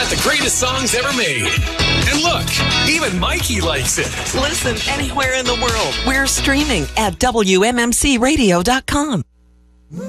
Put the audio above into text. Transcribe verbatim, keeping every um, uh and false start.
the greatest songs ever made. And look, even Mikey likes it. Listen anywhere in the world. We're streaming at W M M C radio dot com.